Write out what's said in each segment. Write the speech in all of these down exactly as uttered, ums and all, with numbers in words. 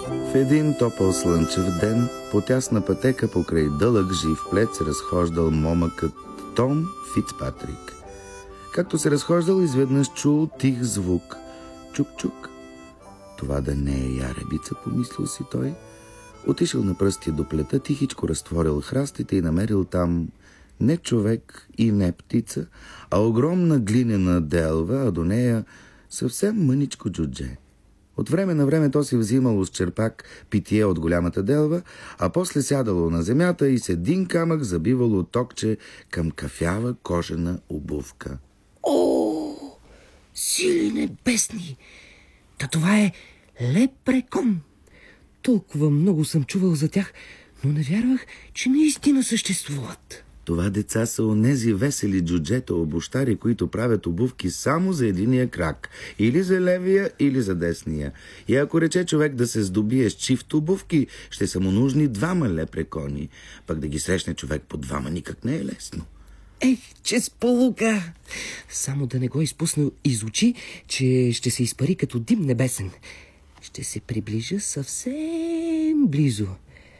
В един топъл слънчев ден по тясна пътека покрай дълъг жив плет се разхождал момъкът Том Фицпатрик. Както се разхождал, изведнъж чул тих звук. Чук-чук. Това да не е яребица, помислил си той. Отишъл на пръсти до плета, тихичко разтворил храстите и намерил там не човек и не птица, а огромна глинена делва, а до нея съвсем мъничко джудже. От време на време то си взимало с черпак питие от голямата делва, а после сядало на земята и с един камък забивало токче към кафява кожена обувка. О, сили небесни! Та това е лепрекон. Толкова много съм чувал за тях, но не вярвах, че наистина съществуват. Това, деца, са онези весели джуджета обущари, които правят обувки само за единия крак. Или за левия, или за десния. И ако рече човек да се здобие с чифт обувки, ще са му нужни двама лепрекони. Пък да ги срещне човек по двама никак не е лесно. Ех, че сполука! Само да не го изпусна из очи, че ще се изпари като дим небесен. Ще се приближа съвсем близо.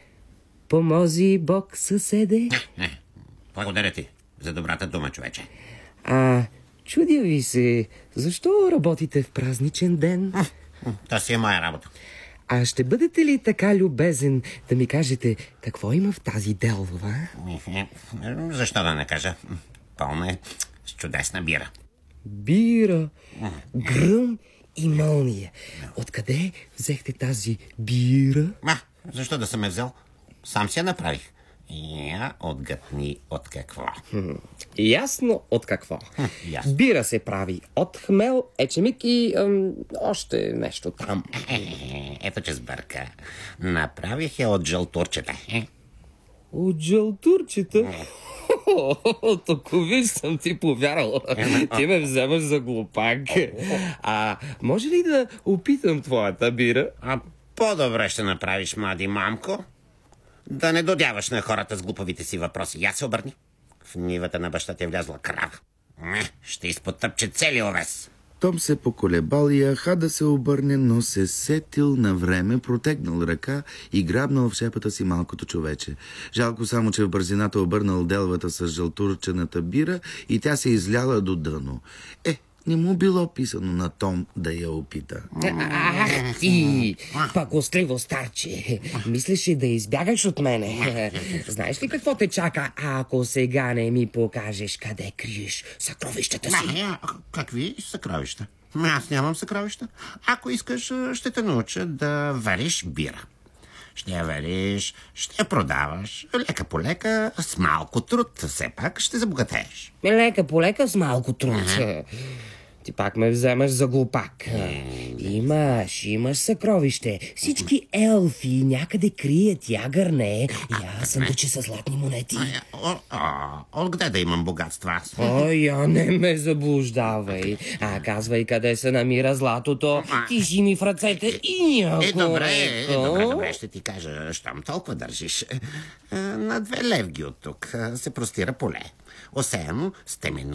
Помози Бог, съседе. Не, благодаря ти за добрата дума, човече. А, чудя ви се, защо работите в празничен ден? То си е моя работа. А ще бъдете ли така любезен да ми кажете какво има в тази делва? Защо да не кажа? Пълна е с чудесна бира. Бира, гръм и мълния. Откъде взехте тази бира? А, защо да съм я взел? Сам си я направих. Я отгътни от какво. Хм, ясно от какво. Хм, ясно. Бира се прави от хмел, ечемик и ам, още нещо там. Е, ето, че сбърка. Направих я от жълтурчета. Е. От жълтурчета? Тук виж съм ти повярвал. Ти ме вземаш за глупак. А може ли да опитам твоята бира? А по-добре ще направиш, млади мамко. Да не додяваш на хората с глупавите си въпроси. Я се обърни. В нивата на баща ти е влязла крава. Ще изпотъпче цели овес. Том се поколебал и аха да се обърне, но се сетил на време, протегнал ръка и грабнал в шепата си малкото човече. Жалко само, че в бързината обърнал делвата с жълтурчената бира и тя се изляла до дъно. Е, не му било писано на Том да я опита. Ах ти, пакостливо старче. Мислеше да избягаш от мене. Знаеш ли какво те чака, ако сега не ми покажеш къде криеш съкровищата си? А, какви съкровища? Аз нямам съкровища. Ако искаш, ще те науча да вариш бира. Ще я вариш, ще я продаваш. Лека по лека, с малко труд. Все пак ще забогатееш. Лека по лека с малко труд. Ти пак ме вземаш за глупак. Имаш, имаш съкровище. Всички елфи някъде крият ягърне и аз съндъче с златни монети. Откъде да имам богатства аз? Ой, я не ме заблуждавай. А казвай къде се намира златото. Ти си ми в ръцете и няко. Е, добре, е, добре, добре, ще ти кажа, щом толкова държиш. На две левги от тук се простира поле. Осеяно с темено